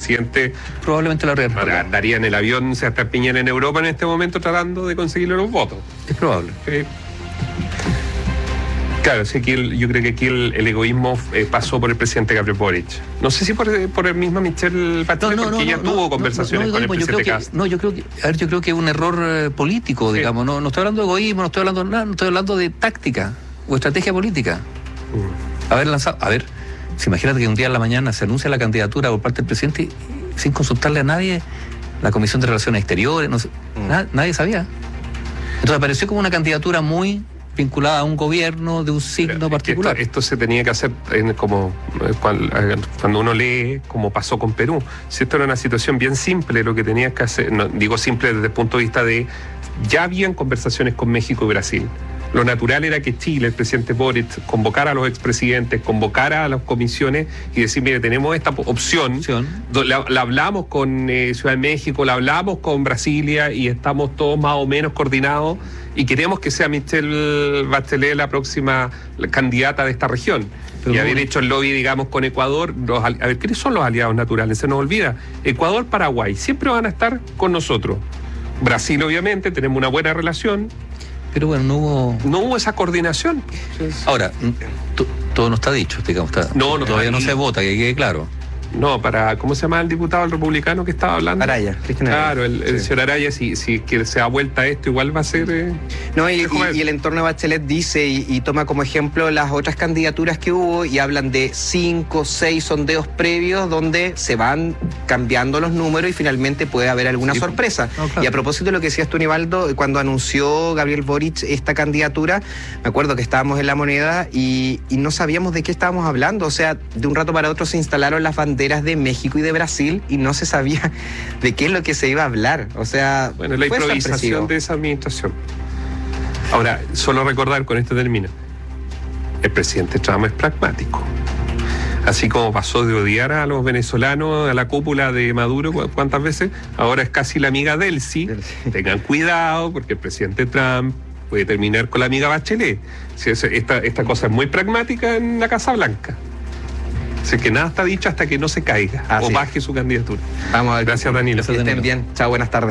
presidente probablemente lo habría daría en el avión hasta Piñera en Europa en este momento tratando de conseguirle los votos. Es probable. Claro, sí, yo creo que aquí el egoísmo pasó por el presidente Gabriel Boric. No sé si por el mismo Michelle Bachelet, porque ella tuvo conversaciones con el presidente Cast. Yo creo que es un error político, digamos. No estoy hablando de egoísmo, no estoy hablando de nada, no estoy hablando de táctica o estrategia política. Si imagínate que un día en la mañana se anuncia la candidatura por parte del presidente sin consultarle a nadie, la Comisión de Relaciones Exteriores, no sé, nadie sabía. Entonces apareció como una candidatura muy vinculada a un gobierno de un signo particular. Esto se tenía que hacer como cuando uno lee, como pasó con Perú. Si esto era una situación bien simple, lo que tenías que hacer, no, digo simple desde el punto de vista de, ya habían conversaciones con México y Brasil. Lo natural era que Chile, el presidente Boric, convocara a los expresidentes, convocara a las comisiones y decir, mire, tenemos esta opción. La hablamos con Ciudad de México, la hablamos con Brasilia y estamos todos más o menos coordinados y queremos que sea Michelle Bachelet la próxima candidata de esta región. Y haber hecho el lobby, digamos, con Ecuador. A ver, ¿quiénes son los aliados naturales? Se nos olvida. Ecuador, Paraguay, siempre van a estar con nosotros. Brasil, obviamente, tenemos una buena relación. Pero bueno, no hubo esa coordinación. Ahora, todo no está dicho, digamos. Todavía no se vota, que quede claro. No, ¿cómo se llama el diputado, el republicano que estaba hablando? Araya, Cristian Araya. Claro, el señor Araya, si que se da vuelta a esto, igual va a ser... No, y el entorno de Bachelet dice y toma como ejemplo las otras candidaturas que hubo y hablan de 5, 6 sondeos previos donde se van cambiando los números y finalmente puede haber alguna sorpresa. Claro. Y a propósito de lo que decías tú, Nivaldo, cuando anunció Gabriel Boric esta candidatura, me acuerdo que estábamos en La Moneda y no sabíamos de qué estábamos hablando. O sea, de un rato para otro se instalaron las banderas de México y de Brasil y no se sabía de qué es lo que se iba a hablar. O sea, bueno, la improvisación de esa administración. Ahora, solo recordar, con esto termino, el presidente Trump es pragmático. Así como pasó de odiar a los venezolanos, a la cúpula de Maduro, ¿cuántas veces? Ahora es casi la amiga Delcy. Tengan cuidado, porque el presidente Trump puede terminar con la amiga Bachelet. Esta cosa es muy pragmática en la Casa Blanca. Así que nada está dicho hasta que no se caiga o baje su candidatura. Vamos a ver. Gracias, Danilo. Que estén bien. Chao, buenas tardes.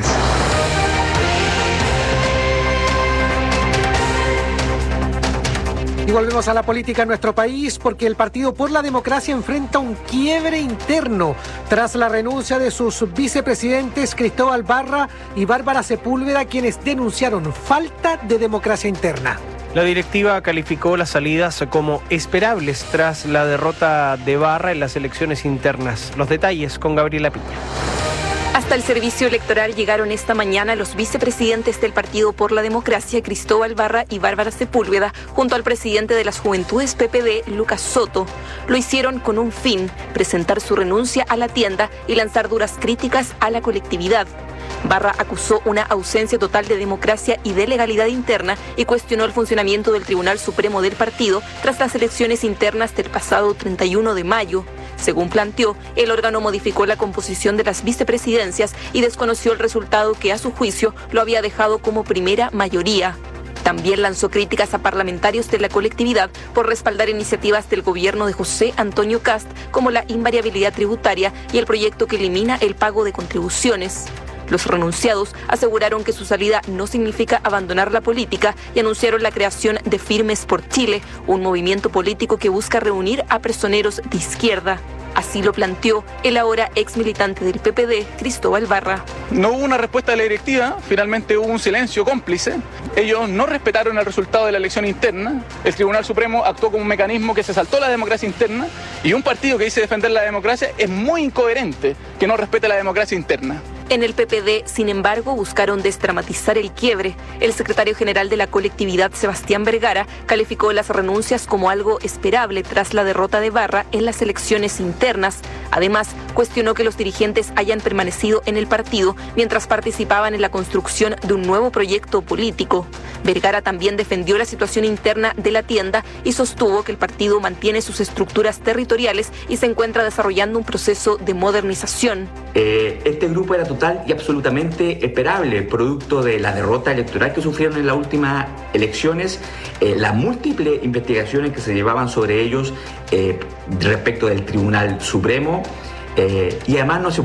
Y volvemos a la política en nuestro país porque el Partido por la Democracia enfrenta un quiebre interno tras la renuncia de sus vicepresidentes Cristóbal Barra y Bárbara Sepúlveda, quienes denunciaron falta de democracia interna. La directiva calificó las salidas como esperables tras la derrota de Barra en las elecciones internas. Los detalles con Gabriela Piña. Hasta el servicio electoral llegaron esta mañana los vicepresidentes del Partido por la Democracia, Cristóbal Barra y Bárbara Sepúlveda, junto al presidente de las Juventudes PPD, Lucas Soto. Lo hicieron con un fin: presentar su renuncia a la tienda y lanzar duras críticas a la colectividad. Barra acusó una ausencia total de democracia y de legalidad interna y cuestionó el funcionamiento del Tribunal Supremo del partido tras las elecciones internas del pasado 31 de mayo. Según planteó, el órgano modificó la composición de las vicepresidencias y desconoció el resultado que, a su juicio, lo había dejado como primera mayoría. También lanzó críticas a parlamentarios de la colectividad por respaldar iniciativas del gobierno de José Antonio Cast, como la invariabilidad tributaria y el proyecto que elimina el pago de contribuciones. Los renunciados aseguraron que su salida no significa abandonar la política y anunciaron la creación de Firmes por Chile, un movimiento político que busca reunir a personeros de izquierda. Así lo planteó el ahora ex militante del PPD, Cristóbal Barra. No hubo una respuesta de la directiva, finalmente hubo un silencio cómplice. Ellos no respetaron el resultado de la elección interna. El Tribunal Supremo actuó como un mecanismo que se saltó la democracia interna, y un partido que dice defender la democracia es muy incoherente que no respete la democracia interna. En el PPD, sin embargo, buscaron desdramatizar el quiebre. El secretario general de la colectividad, Sebastián Vergara, calificó las renuncias como algo esperable tras la derrota de Barra en las elecciones internas. Además, cuestionó que los dirigentes hayan permanecido en el partido mientras participaban en la construcción de un nuevo proyecto político. Vergara también defendió la situación interna de la tienda y sostuvo que el partido mantiene sus estructuras territoriales y se encuentra desarrollando un proceso de modernización. Este grupo era total y absolutamente esperable, producto de la derrota electoral que sufrieron en las últimas elecciones, las múltiples investigaciones que se llevaban sobre ellos respecto del Tribunal Supremo, y además no se